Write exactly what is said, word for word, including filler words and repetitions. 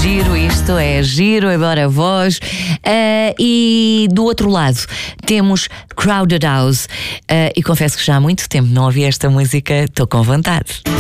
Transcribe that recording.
giro, isto é giro, embora a voz. Uh, e do outro lado temos Crowded House. Uh, e confesso que já há muito tempo não ouvi esta música, estou com vontade.